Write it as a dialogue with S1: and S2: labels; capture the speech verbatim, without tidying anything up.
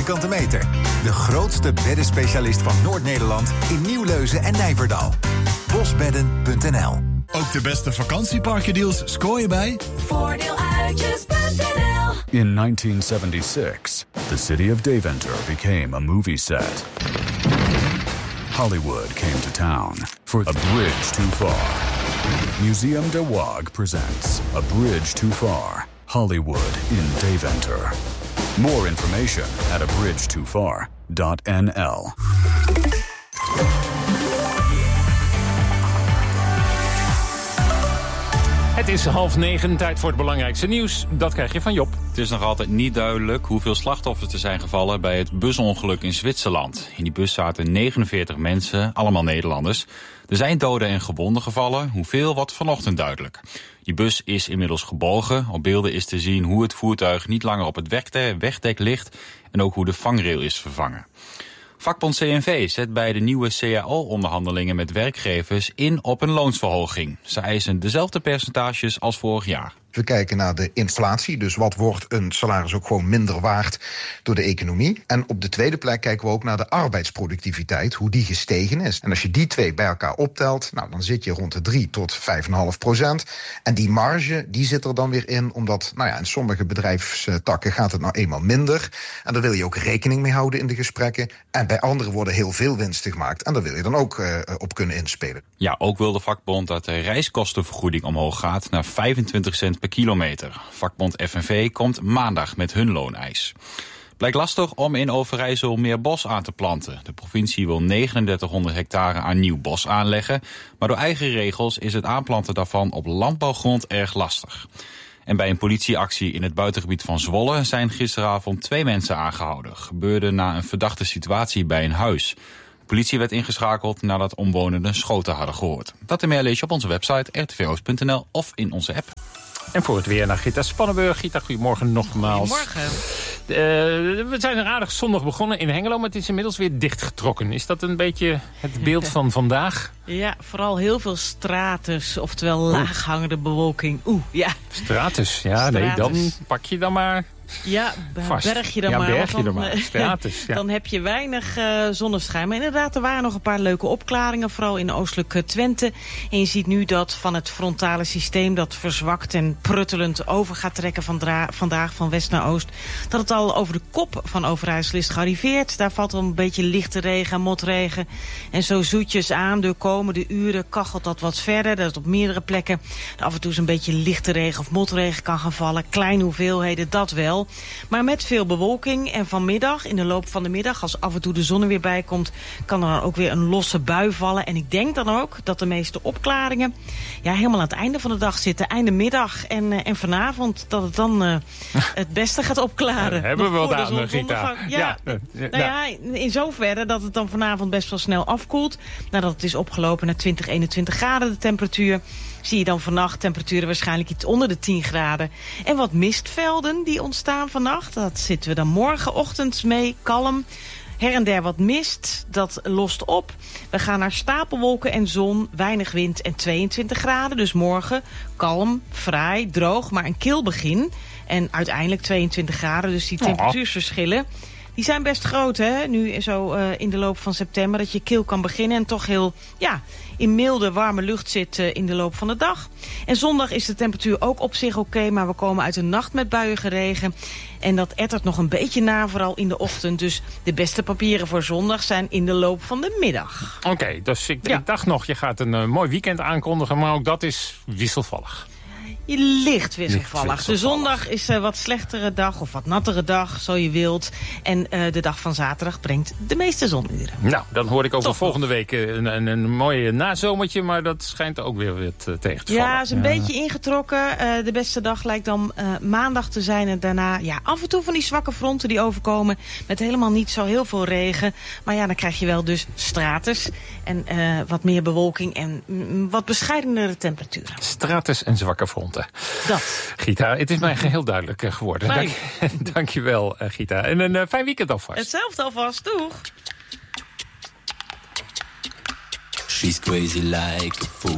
S1: vierkante meter. De grootste beddenspecialist van Noord-Nederland in Nieuwleuzen en Nijverdal. bosbedden punt n l.
S2: Ook de beste vakantieparkendeals scoor je bij
S3: voordeeluitjes punt n l.
S4: In nineteen seventy-six, the city of Deventer became a movie set. Hollywood came to town for A Bridge Too Far. Museum de Waag presents A Bridge Too Far, Hollywood in Deventer. More information at a bridge too far dot n l.
S5: Het is half negen, tijd voor het belangrijkste nieuws. Dat krijg je van Job.
S6: Het is nog altijd niet duidelijk hoeveel slachtoffers er zijn gevallen bij het busongeluk in Zwitserland. In die bus zaten negenenveertig mensen, allemaal Nederlanders. Er zijn doden en gewonden gevallen, hoeveel wordt vanochtend duidelijk. Die bus is inmiddels gebogen. Op beelden is te zien hoe het voertuig niet langer op het wegdek ligt en ook hoe de vangrail is vervangen. Vakbond C N V zet bij de nieuwe C A O-onderhandelingen met werkgevers in op een loonsverhoging. Ze eisen dezelfde percentages als vorig jaar.
S7: We kijken naar de inflatie, dus wat wordt een salaris ook gewoon minder waard door de economie. En op de tweede plek kijken we ook naar de arbeidsproductiviteit, hoe die gestegen is. En als je die twee bij elkaar optelt, nou, dan zit je rond de drie tot vijf komma vijf procent. En die marge, die zit er dan weer in, omdat nou ja, in sommige bedrijfstakken gaat het nou eenmaal minder. En daar wil je ook rekening mee houden in de gesprekken. En bij anderen worden heel veel winsten gemaakt. En daar wil je dan ook uh, op kunnen inspelen.
S6: Ja, ook wil de vakbond dat de reiskostenvergoeding omhoog gaat naar vijfentwintig cent per kilometer. Vakbond F N V komt maandag met hun looneis. Blijkt lastig om in Overijssel meer bos aan te planten. De provincie wil negenendertighonderd hectare aan nieuw bos aanleggen, maar door eigen regels is het aanplanten daarvan op landbouwgrond erg lastig. En bij een politieactie in het buitengebied van Zwolle zijn gisteravond twee mensen aangehouden. Gebeurde na een verdachte situatie bij een huis. De politie werd ingeschakeld nadat omwonenden schoten hadden gehoord. Dat en meer lees je op onze website r t v oost punt n l of in onze app.
S5: En voor het weer naar Gita Spannenburg. Gita, goedemorgen nogmaals.
S8: Goedemorgen.
S5: Uh, we zijn een aardig zondag begonnen in Hengelo, maar het is inmiddels weer dichtgetrokken. Is dat een beetje het beeld van vandaag?
S8: Ja, vooral heel veel stratus, oftewel laaghangende bewolking. Oeh, ja.
S5: Stratus, ja, stratus. Nee, dan pak je dan maar...
S8: Ja,
S5: Vast.
S8: berg je dan
S5: ja,
S8: maar.
S5: berg je
S8: dan,
S5: dan maar. Stratus, ja.
S8: Dan heb je weinig uh, zonneschijn. Maar inderdaad, er waren nog een paar leuke opklaringen. Vooral in oostelijk Twente. En je ziet nu dat van het frontale systeem dat verzwakt en pruttelend over gaat trekken vandra- vandaag van west naar oost. Dat het al over de kop van Overijssel is gearriveerd. Daar valt al een beetje lichte regen en motregen. En zo zoetjes aan de komende uren kachelt dat wat verder. Dat het op meerdere plekken af en toe een beetje lichte regen of motregen kan gaan vallen. Kleine hoeveelheden, dat wel. Maar met veel bewolking en vanmiddag, in de loop van de middag, als af en toe de zon er weer bij komt, kan er dan ook weer een losse bui vallen. En ik denk dan ook dat de meeste opklaringen ja, helemaal aan het einde van de dag zitten. Einde middag en, uh, en vanavond, dat het dan uh, het beste gaat opklaren.
S5: Ja, hebben we wel aan, Gita.
S8: Ja, ja, uh, uh, nou ja, in zoverre dat het dan vanavond best wel snel afkoelt. Nadat het is opgelopen naar twintig, eenentwintig graden de temperatuur. Zie je dan vannacht temperaturen waarschijnlijk iets onder de tien graden. En wat mistvelden die ontstaan vannacht. Dat zitten we dan morgenochtend mee, kalm. Her en der wat mist, dat lost op. We gaan naar stapelwolken en zon, weinig wind en tweeëntwintig graden. Dus morgen kalm, fraai, droog, maar een kil begin. En uiteindelijk tweeëntwintig graden, dus die temperatuursverschillen... Die zijn best groot, hè? Nu zo uh, in de loop van september, dat je kil kan beginnen en toch heel, ja, in milde, warme lucht zit uh, in de loop van de dag. En zondag is de temperatuur ook op zich oké, okay, maar we komen uit een nacht met buiige regen. En dat ettert nog een beetje na, vooral in de ochtend. Dus de beste papieren voor zondag zijn in de loop van de middag.
S5: Oké, okay, dus ik,
S8: ja.
S5: ik dacht nog, je gaat een uh, mooi weekend aankondigen, maar ook dat is wisselvallig.
S8: Je ligt wisselvallig. De zondag is een wat slechtere dag of wat nattere dag, zo je wilt. En uh, de dag van zaterdag brengt de meeste zonuren.
S5: Nou, dan hoor ik over
S8: Toch
S5: volgende week een, een, een mooi nazomertje, maar dat schijnt ook weer weer te, tegen te vallen.
S8: Ja, is een ja. beetje ingetrokken. Uh, de beste dag lijkt dan uh, maandag te zijn en daarna ja, af en toe van die zwakke fronten die overkomen met helemaal niet zo heel veel regen. Maar ja, dan krijg je wel dus stratus en uh, wat meer bewolking en mm, wat bescheidenere temperaturen.
S5: Stratus en zwakke fronten.
S8: Dat.
S5: Gita, het is mij geheel duidelijk geworden. Dank, dank je wel, Gita. En een uh, fijn weekend alvast.
S8: Hetzelfde alvast, doeg.
S9: She's crazy like a fool.